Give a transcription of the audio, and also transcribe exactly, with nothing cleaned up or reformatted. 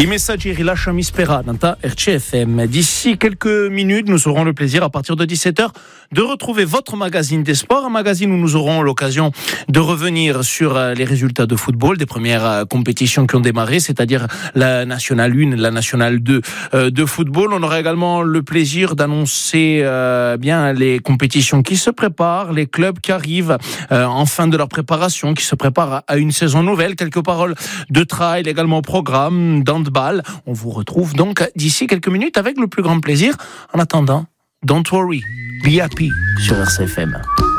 I messaggeri lasciami sperare dans R C F M. D'ici quelques minutes, nous aurons le plaisir, à partir de dix-sept heures, de retrouver votre magazine des sports, un magazine où nous aurons l'occasion de revenir sur les résultats de football des premières compétitions qui ont démarré, c'est-à-dire la Nationale un, la Nationale deux euh, de football. On aura également le plaisir d'annoncer euh, bien les compétitions qui se préparent, les clubs qui arrivent euh, en fin de leur préparation, qui se préparent à une saison nouvelle. Quelques paroles de trail également au programme, d'handball. On vous retrouve donc d'ici quelques minutes avec le plus grand plaisir. En attendant, don't worry, be happy sur R C F M.